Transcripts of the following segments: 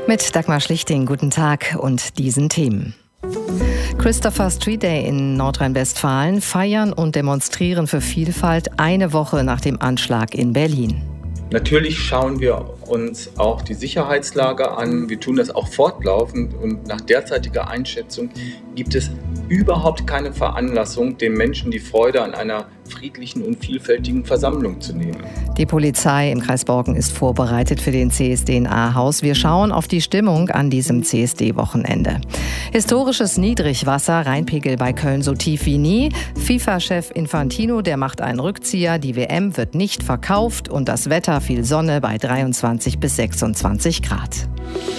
Mit Dagmar Schlichting, guten Tag und diesen Themen. Christopher Street Day in Nordrhein-Westfalen, feiern und demonstrieren für Vielfalt eine Woche nach dem Anschlag in Berlin. Natürlich schauen wir uns auch die Sicherheitslage an. Wir tun das auch fortlaufend und nach derzeitiger Einschätzung gibt es überhaupt keine Veranlassung, den Menschen die Freude an einer friedlichen und vielfältigen Versammlung zu nehmen. Die Polizei im Kreis Borken ist vorbereitet für den CSD in Ahaus. Wir schauen auf die Stimmung an diesem CSD-Wochenende. Historisches Niedrigwasser, Rheinpegel bei Köln so tief wie nie. FIFA-Chef Infantino, der macht einen Rückzieher. Die WM wird nicht verkauft und das Wetter viel Sonne bei 23 bis 26 Grad.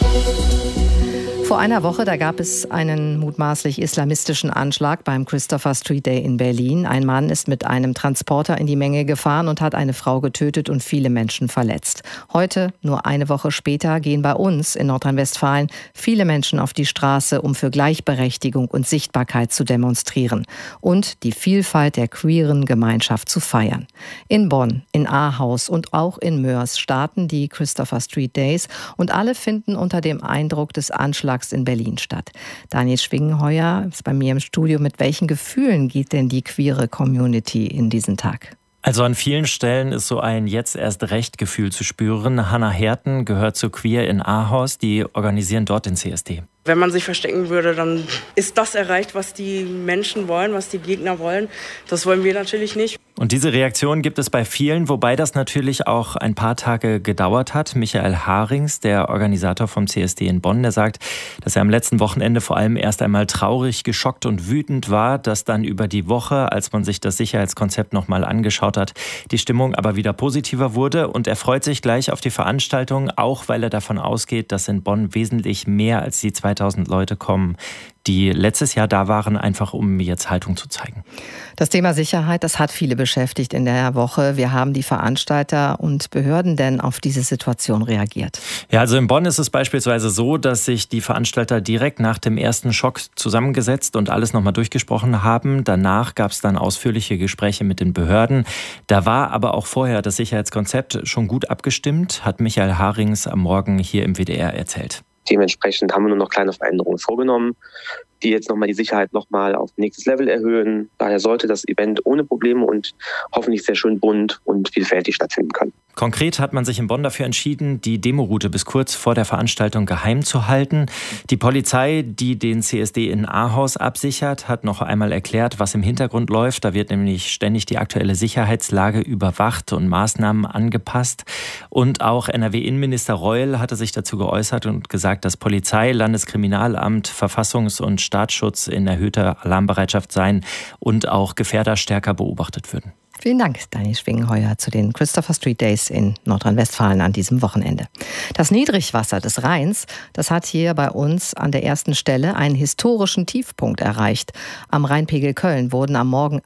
Vor einer Woche, da gab es einen mutmaßlich islamistischen Anschlag beim Christopher Street Day in Berlin. Ein Mann ist mit einem Transporter in die Menge gefahren und hat eine Frau getötet und viele Menschen verletzt. Heute, nur eine Woche später, gehen bei uns in Nordrhein-Westfalen viele Menschen auf die Straße, um für Gleichberechtigung und Sichtbarkeit zu demonstrieren und die Vielfalt der queeren Gemeinschaft zu feiern. In Bonn, in Ahaus und auch in Moers starten die Christopher Street Days und alle finden unter dem Eindruck des Anschlags in Berlin statt. Daniel Schwingenheuer ist bei mir im Studio. Mit welchen Gefühlen geht denn die queere Community in diesen Tag? Also an vielen Stellen ist so ein Jetzt-erst-recht-Gefühl zu spüren. Hannah Herten gehört zu Queer in Ahaus, die organisieren dort den CSD. Wenn man sich verstecken würde, dann ist das erreicht, was die Menschen wollen, was die Gegner wollen. Das wollen wir natürlich nicht. Und diese Reaktion gibt es bei vielen, wobei das natürlich auch ein paar Tage gedauert hat. Michael Harings, der Organisator vom CSD in Bonn, der sagt, dass er am letzten Wochenende vor allem erst einmal traurig, geschockt und wütend war, dass dann über die Woche, als man sich das Sicherheitskonzept nochmal angeschaut hat, die Stimmung aber wieder positiver wurde. Und er freut sich gleich auf die Veranstaltung, auch weil er davon ausgeht, dass in Bonn wesentlich mehr als die 2000 Leute kommen, die letztes Jahr da waren, einfach um jetzt Haltung zu zeigen. Das Thema Sicherheit, das hat viele beschäftigt in der Woche. Wir haben die Veranstalter und Behörden denn auf diese Situation reagiert? Ja, also in Bonn ist es beispielsweise so, dass sich die Veranstalter direkt nach dem ersten Schock zusammengesetzt und alles nochmal durchgesprochen haben. Danach gab es dann ausführliche Gespräche mit den Behörden. Da war aber auch vorher das Sicherheitskonzept schon gut abgestimmt, hat Michael Harings am Morgen hier im WDR erzählt. Dementsprechend haben wir nur noch kleine Veränderungen vorgenommen, die jetzt nochmal die Sicherheit nochmal auf nächstes Level erhöhen. Daher sollte das Event ohne Probleme und hoffentlich sehr schön bunt und vielfältig stattfinden können. Konkret hat man sich in Bonn dafür entschieden, die Demoroute bis kurz vor der Veranstaltung geheim zu halten. Die Polizei, die den CSD in Ahaus absichert, hat noch einmal erklärt, was im Hintergrund läuft. Da wird nämlich ständig die aktuelle Sicherheitslage überwacht und Maßnahmen angepasst. Und auch NRW-Innenminister Reul hatte sich dazu geäußert und gesagt, dass Polizei, Landeskriminalamt, Verfassungs- und Staatsschutz in erhöhter Alarmbereitschaft seien und auch Gefährder stärker beobachtet würden. Vielen Dank, Daniel Schwingenheuer, zu den Christopher Street Days in Nordrhein-Westfalen an diesem Wochenende. Das Niedrigwasser des Rheins, das hat hier bei uns an der ersten Stelle einen historischen Tiefpunkt erreicht. Am Rheinpegel Köln wurden am Morgen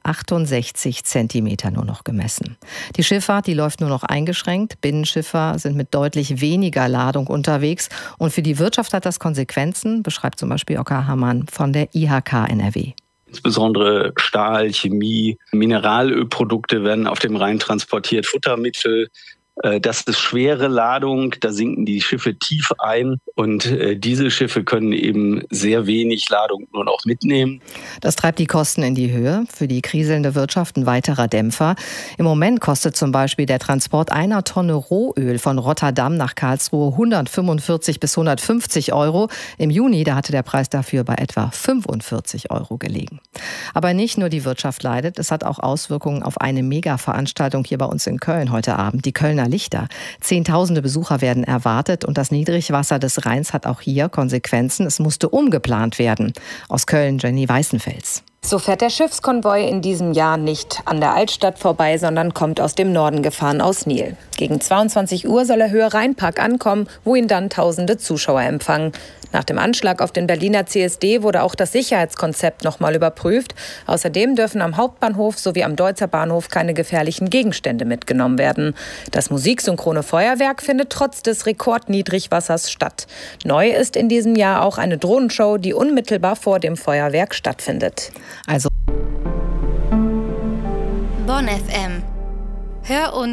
68 Zentimeter nur noch gemessen. Die Schifffahrt, die läuft nur noch eingeschränkt. Binnenschiffer sind mit deutlich weniger Ladung unterwegs. Und für die Wirtschaft hat das Konsequenzen, beschreibt zum Beispiel Oskar Hammann von der IHK NRW. Insbesondere Stahl, Chemie, Mineralölprodukte werden auf dem Rhein transportiert, Futtermittel. Das ist schwere Ladung, da sinken die Schiffe tief ein und diese Schiffe können eben sehr wenig Ladung nur noch mitnehmen. Das treibt die Kosten in die Höhe. Für die kriselnde Wirtschaft ein weiterer Dämpfer. Im Moment kostet zum Beispiel der Transport einer Tonne Rohöl von Rotterdam nach Karlsruhe 145 bis 150 Euro. Im Juni, da hatte der Preis dafür bei etwa 45 Euro gelegen. Aber nicht nur die Wirtschaft leidet, es hat auch Auswirkungen auf eine Mega-Veranstaltung hier bei uns in Köln heute Abend, die Kölner Lichter. Zehntausende Besucher werden erwartet und das Niedrigwasser des Rheins hat auch hier Konsequenzen. Es musste umgeplant werden. Aus Köln, Jenny Weißenfels. So fährt der Schiffskonvoi in diesem Jahr nicht an der Altstadt vorbei, sondern kommt aus dem Norden gefahren, aus Nil. Gegen 22 Uhr soll er Höhe Rheinpark ankommen, wo ihn dann tausende Zuschauer empfangen. Nach dem Anschlag auf den Berliner CSD wurde auch das Sicherheitskonzept nochmal überprüft. Außerdem dürfen am Hauptbahnhof sowie am Deutzer Bahnhof keine gefährlichen Gegenstände mitgenommen werden. Das musiksynchrone Feuerwerk findet trotz des Rekordniedrigwassers statt. Neu ist in diesem Jahr auch eine Drohnenshow, die unmittelbar vor dem Feuerwerk stattfindet. Also Bonn FM. Hör uns